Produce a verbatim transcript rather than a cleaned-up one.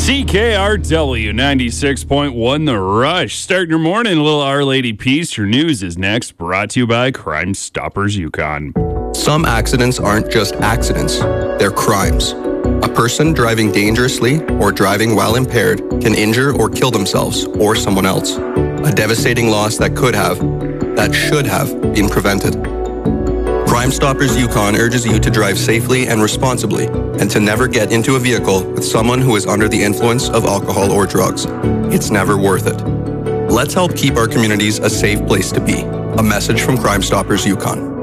C K R W ninety-six point one The Rush. Starting your morning, a little Our Lady Peace. Your news is next, brought to you by Crime Stoppers Yukon. Some accidents aren't just accidents, they're crimes. A person driving dangerously or driving while impaired can injure or kill themselves or someone else. A devastating loss that could have, that should have, been prevented. Crime Stoppers Yukon urges you to drive safely and responsibly and to never get into a vehicle with someone who is under the influence of alcohol or drugs. It's never worth it. Let's help keep our communities a safe place to be. A message from Crime Stoppers Yukon.